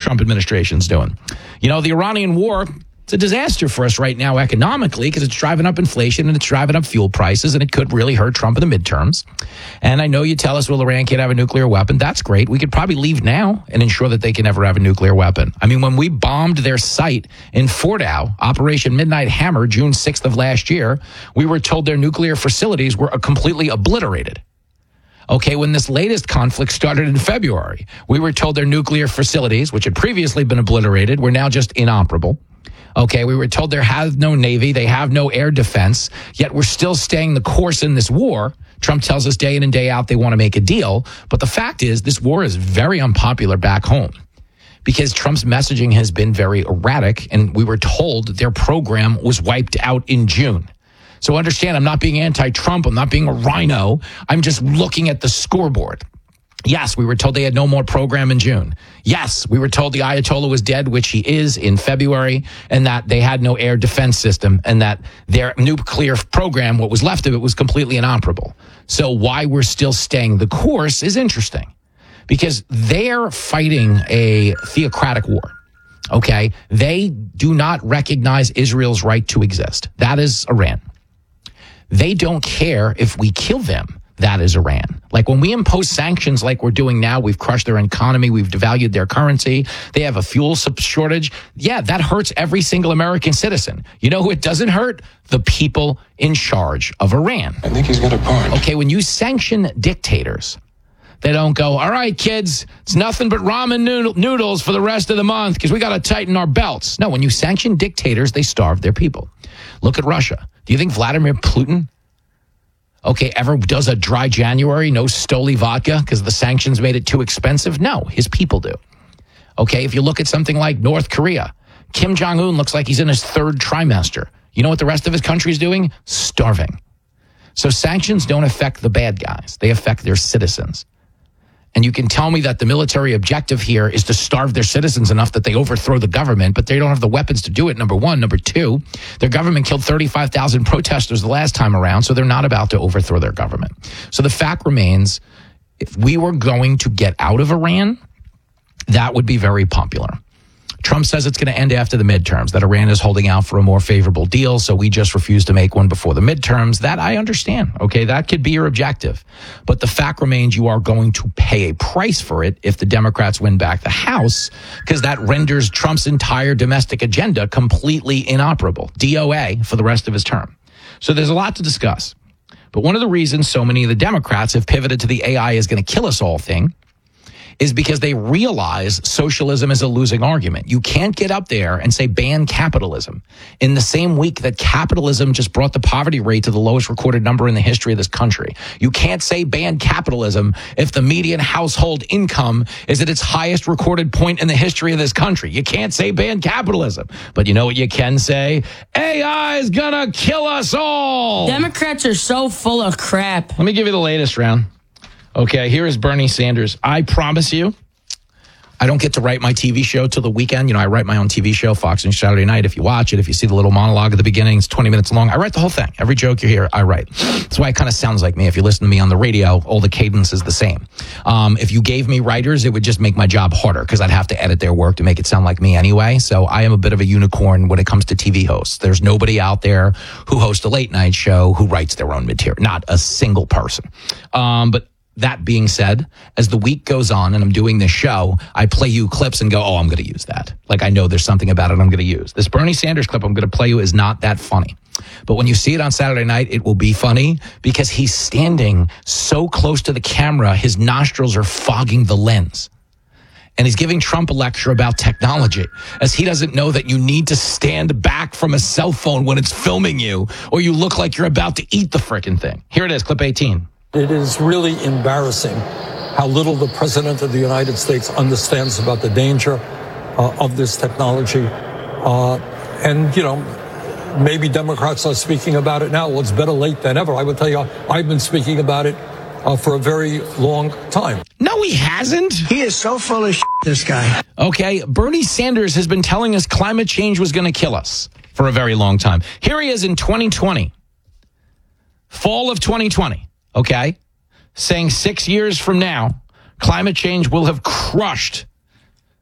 Trump administration's doing. You know, the Iranian war, it's a disaster for us right now economically because it's driving up inflation and it's driving up fuel prices, and it could really hurt Trump in the midterms. And I know you tell us, well, Iran can't have a nuclear weapon. That's great. We could probably leave now and ensure that they can never have a nuclear weapon. I mean, when we bombed their site in Fordow, Operation Midnight Hammer, June 6th of last year, we were told their nuclear facilities were completely obliterated. Okay, when this latest conflict started in February, we were told their nuclear facilities, which had previously been obliterated, were now just inoperable. Okay, we were told they have no Navy, they have no air defense, yet we're still staying the course in this war. Trump tells us day in and day out they want to make a deal. But the fact is, this war is very unpopular back home because Trump's messaging has been very erratic, and we were told their program was wiped out in June. So understand, I'm not being anti-Trump, I'm not being a rhino, I'm just looking at the scoreboard. Yes, we were told they had no more program in June. Yes, we were told the Ayatollah was dead, which he is, in February, and that they had no air defense system, and that their nuclear program, what was left of it, was completely inoperable. So why we're still staying the course is interesting, because they're fighting a theocratic war. Okay? They do not recognize Israel's right to exist. That is Iran. They don't care if we kill them. That is Iran. Like when we impose sanctions like we're doing now, we've crushed their economy, we've devalued their currency, they have a fuel shortage. Yeah, that hurts every single American citizen. You know who it doesn't hurt? The people in charge of Iran. I think he's got a point. Okay, when you sanction dictators, they don't go, all right, kids, it's nothing but ramen noodles for the rest of the month because we got to tighten our belts. No, when you sanction dictators, they starve their people. Look at Russia. Do you think Vladimir Putin ever does a dry January, no Stoli vodka because the sanctions made it too expensive? No, his people do. Okay, if you look at something like North Korea, Kim Jong-un looks like he's in his third trimester. You know what the rest of his country is doing? Starving. So sanctions don't affect the bad guys. They affect their citizens. And you can tell me that the military objective here is to starve their citizens enough that they overthrow the government, but they don't have the weapons to do it, number one. Number two, their government killed 35,000 protesters the last time around, so they're not about to overthrow their government. So the fact remains, if we were going to get out of Iran, that would be very popular. Trump says it's going to end after the midterms, that Iran is holding out for a more favorable deal, so we just refuse to make one before the midterms. That I understand, okay? That could be your objective. But the fact remains you are going to pay a price for it if the Democrats win back the House, because that renders Trump's entire domestic agenda completely inoperable, DOA, for the rest of his term. So there's a lot to discuss. But one of the reasons so many of the Democrats have pivoted to the AI is going to kill us all thing is because they realize socialism is a losing argument. You can't get up there and say ban capitalism in the same week that capitalism just brought the poverty rate to the lowest recorded number in the history of this country. You can't say ban capitalism if the median household income is at its highest recorded point in the history of this country. You can't say ban capitalism. But you know what you can say? AI is gonna kill us all. Democrats are so full of crap. Let me give you the latest round. Okay, here is Bernie Sanders. I promise you, I don't get to write my TV show till the weekend. You know, I write my own TV show, Fox News Saturday Night. If you watch it, if you see the little monologue at the beginning, it's 20 minutes long. I write the whole thing. Every joke you hear, I write. That's why it kind of sounds like me. If you listen to me on the radio, all the cadence is the same. If you gave me writers, it would just make my job harder because I'd have to edit their work to make it sound like me anyway. So I am a bit of a unicorn when it comes to TV hosts. There's nobody out there who hosts a late night show who writes their own material. Not a single person. But that being said, as the week goes on and I'm doing this show, I play you clips and go, oh, I'm going to use that. Like I know there's something about it I'm going to use. This Bernie Sanders clip I'm going to play you is not that funny. But when you see it on Saturday night, it will be funny because he's standing so close to the camera, his nostrils are fogging the lens. And he's giving Trump a lecture about technology, as he doesn't know that you need to stand back from a cell phone when it's filming you, or you look like you're about to eat the frickin' thing. Here it is, clip 18. It is really embarrassing how little the President of the United States understands about the danger of this technology. And, you know, maybe Democrats are speaking about it now. Well, it's better late than ever. I would tell you, I've been speaking about it for a very long time. No, he hasn't. He is so full of shit, this guy. Okay, Bernie Sanders has been telling us climate change was going to kill us for a very long time. Here he is in 2020, fall of 2020. Okay, saying 6 years from now, climate change will have crushed